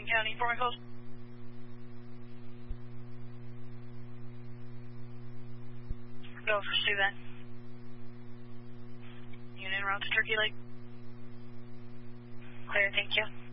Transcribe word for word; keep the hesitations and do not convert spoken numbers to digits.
County, four Echoes. Go pursue that. Unit en route to Turkey Lake. Clear, thank you.